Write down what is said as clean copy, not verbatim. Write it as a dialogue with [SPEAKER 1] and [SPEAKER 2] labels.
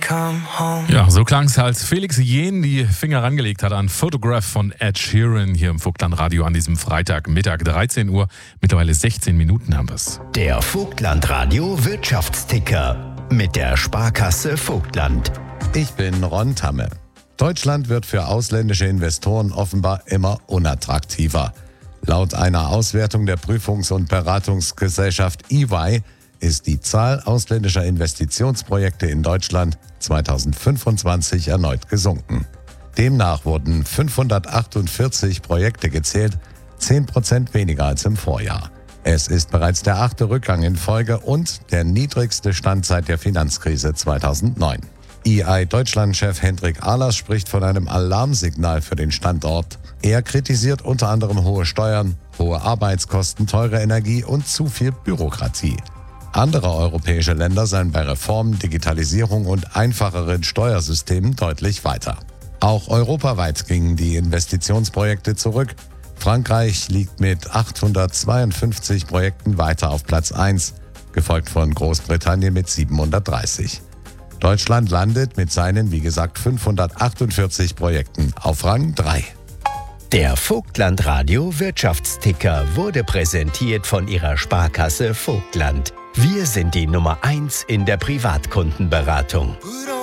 [SPEAKER 1] Ja, so klang es, als Felix Jähn die Finger rangelegt hat an Photograph von Ed Sheeran hier im Vogtlandradio an diesem Freitagmittag, 13 Uhr. Mittlerweile 16 Minuten haben wir es.
[SPEAKER 2] Der Vogtlandradio Wirtschaftsticker mit der Sparkasse Vogtland.
[SPEAKER 3] Ich bin Ron Tamme. Deutschland wird für ausländische Investoren offenbar immer unattraktiver. Laut einer Auswertung der Prüfungs- und Beratungsgesellschaft EY ist die Zahl ausländischer Investitionsprojekte in Deutschland 2025 erneut gesunken. Demnach wurden 548 Projekte gezählt, 10% weniger als im Vorjahr. Es ist bereits der 8. Rückgang in Folge und der niedrigste Stand seit der Finanzkrise 2009. EY Deutschland-Chef Hendrik Ahlers spricht von einem Alarmsignal für den Standort. Er kritisiert unter anderem hohe Steuern, hohe Arbeitskosten, teure Energie und zu viel Bürokratie. Andere europäische Länder seien bei Reformen, Digitalisierung und einfacheren Steuersystemen deutlich weiter. Auch europaweit gingen die Investitionsprojekte zurück. Frankreich liegt mit 852 Projekten weiter auf Platz 1, gefolgt von Großbritannien mit 730. Deutschland landet mit seinen, wie gesagt, 548 Projekten auf Rang 3.
[SPEAKER 2] Der Vogtlandradio Wirtschaftsticker wurde präsentiert von Ihrer Sparkasse Vogtland. Wir sind die Nummer 1 in der Privatkundenberatung.